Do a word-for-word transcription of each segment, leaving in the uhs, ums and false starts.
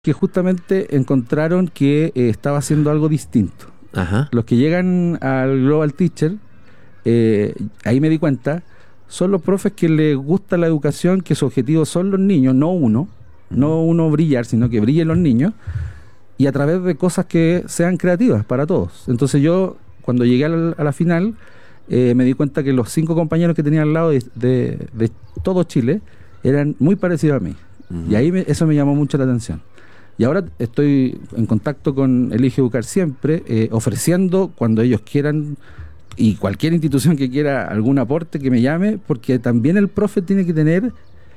que justamente encontraron que eh, estaba haciendo algo distinto. Ajá. Los que llegan al Global Teacher, eh, ahí me di cuenta, son los profes que les gusta la educación, que su objetivo son los niños, no uno, no uno brillar, sino que brillen los niños, y a través de cosas que sean creativas para todos. Entonces yo, cuando llegué a la, a la final, eh, me di cuenta que los cinco compañeros que tenía al lado de, de, de todo Chile eran muy parecidos a mí. Uh-huh. Y ahí me, eso me llamó mucho la atención. Y ahora estoy en contacto con Elige Educar Siempre, eh, ofreciendo cuando ellos quieran, y cualquier institución que quiera algún aporte que me llame, porque también el profe tiene que tener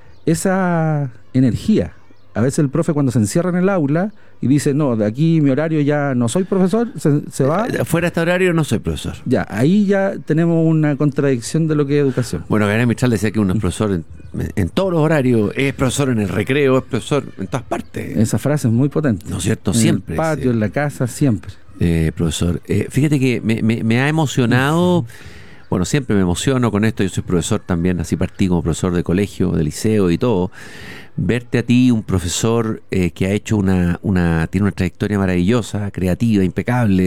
esa energía. A veces el profe, cuando se encierra en el aula y dice, no, de aquí mi horario ya no soy profesor, se, se va. Fuera de este horario no soy profesor. Ya, ahí ya tenemos una contradicción de lo que es educación. Bueno, Gabriel Mistral decía que uno es profesor en, en todos los horarios, es profesor en el recreo, es profesor en todas partes. Esa frase es muy potente. ¿No es cierto? En Siempre. el patio, sí. En la casa, siempre. Eh, profesor, eh, fíjate que me, me, me ha emocionado. Bueno, siempre me emociono con esto. Yo soy profesor también, así partí como profesor de colegio, de liceo y todo. Verte a ti, un profesor eh, que ha hecho una, una, tiene una trayectoria maravillosa, creativa, impecable,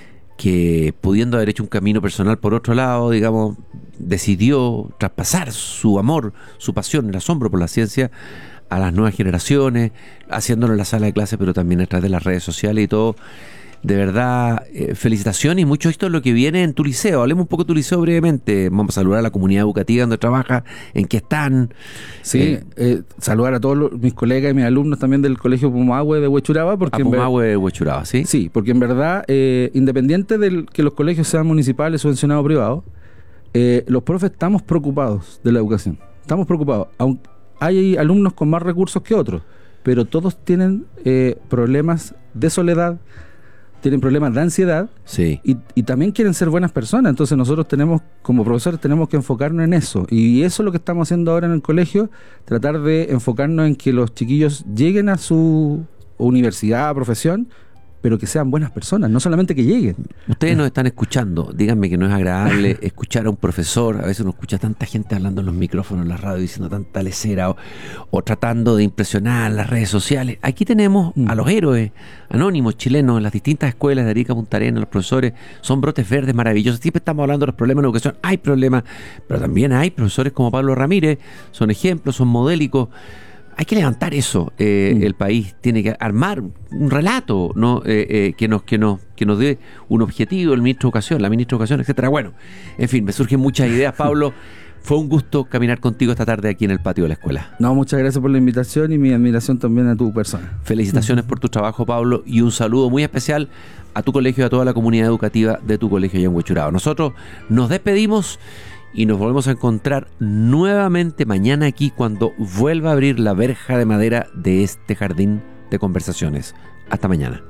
que pudiendo haber hecho un camino personal por otro lado, digamos, decidió traspasar su amor, su pasión, el asombro por la ciencia a las nuevas generaciones, haciéndolo en la sala de clase, pero también a través de las redes sociales y todo. De verdad, eh, felicitaciones y mucho esto es lo que viene en tu liceo. Hablemos un poco de tu liceo brevemente. Vamos a saludar a la comunidad educativa donde trabajas, en qué están. Sí, eh, eh, saludar a todos los, mis colegas y mis alumnos también del Colegio Pumahue de Huechuraba. Porque a Pumahue de Huechuraba, ¿sí? Sí, porque en verdad, eh, independiente de que los colegios sean municipales, subvencionados o privados, eh, los profes estamos preocupados de la educación. Estamos preocupados. Aunque hay alumnos con más recursos que otros, pero todos tienen eh, problemas de soledad, tienen problemas de ansiedad, sí. y, y también quieren ser buenas personas. Entonces nosotros tenemos, como profesores, tenemos que enfocarnos en eso, y eso es lo que estamos haciendo ahora en el colegio, tratar de enfocarnos en que los chiquillos lleguen a su universidad, profesión, pero que sean buenas personas, no solamente que lleguen. Ustedes nos están escuchando, díganme que no es agradable escuchar a un profesor. A veces uno escucha a tanta gente hablando en los micrófonos, en la radio, diciendo tanta lecera, o, o tratando de impresionar en las redes sociales. Aquí tenemos a los héroes anónimos chilenos en las distintas escuelas de Arica, Punta Arenas. Los profesores son brotes verdes maravillosos. Siempre estamos hablando de los problemas en la educación. Hay problemas, pero también hay profesores como Pablo Ramírez, son ejemplos, son modélicos. Hay que levantar eso. Eh, mm. El país tiene que armar un relato, ¿no? eh, eh, que nos que nos que nos dé un objetivo, el ministro de Educación, la ministra de Educación, etcétera. Bueno, en fin, me surgen muchas ideas, Pablo. Fue un gusto caminar contigo esta tarde aquí en el patio de la escuela. No, muchas gracias por la invitación y mi admiración también a tu persona. Felicitaciones mm. por tu trabajo, Pablo, y un saludo muy especial a tu colegio y a toda la comunidad educativa de tu colegio allá en Huechuraba. Nosotros nos despedimos y nos volvemos a encontrar nuevamente mañana aquí cuando vuelva a abrir la verja de madera de este jardín de conversaciones. Hasta mañana.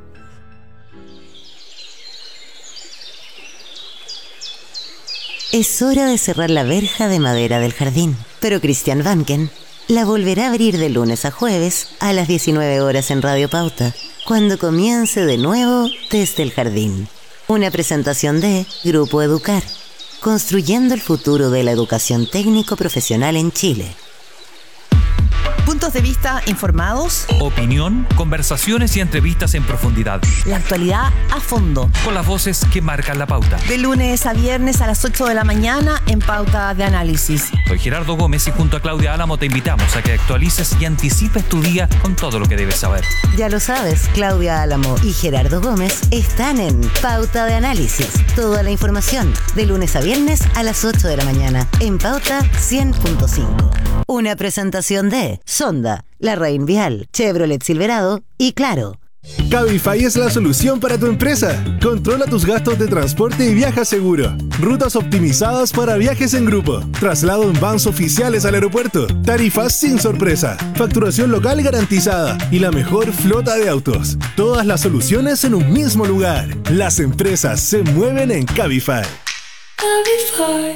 Es hora de cerrar la verja de madera del jardín, pero Christian Vanken la volverá a abrir de lunes a jueves a las diecinueve horas en Radio Pauta, cuando comience de nuevo Desde el Jardín. Una presentación de Grupo Educar, construyendo el futuro de la educación técnico-profesional en Chile. Puntos de vista informados, opinión, conversaciones y entrevistas en profundidad. La actualidad a fondo. Con las voces que marcan la pauta. De lunes a viernes a las ocho de la mañana en Pauta de Análisis. Soy Gerardo Gómez y junto a Claudia Álamo te invitamos a que actualices y anticipes tu día con todo lo que debes saber. Ya lo sabes, Claudia Álamo y Gerardo Gómez están en Pauta de Análisis. Toda la información de lunes a viernes a las ocho de la mañana en Pauta cien punto cinco. Una presentación de Sonda, La Reinvial, Chevrolet Silverado y Claro. Cabify es la solución para tu empresa. Controla tus gastos de transporte y viaja seguro. Rutas optimizadas para viajes en grupo. Traslado en vans oficiales al aeropuerto. Tarifas sin sorpresa. Facturación local garantizada. Y la mejor flota de autos. Todas las soluciones en un mismo lugar. Las empresas se mueven en Cabify. Cabify.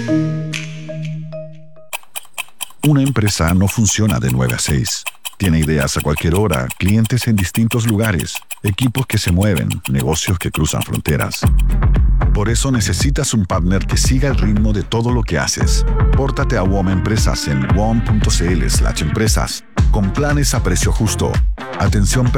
Una empresa no funciona de nueve a seis. Tiene ideas a cualquier hora, clientes en distintos lugares, equipos que se mueven, negocios que cruzan fronteras. Por eso necesitas un partner que siga el ritmo de todo lo que haces. Pórtate a W O M Empresas en w o m punto c l slash empresas con planes a precio justo. Atención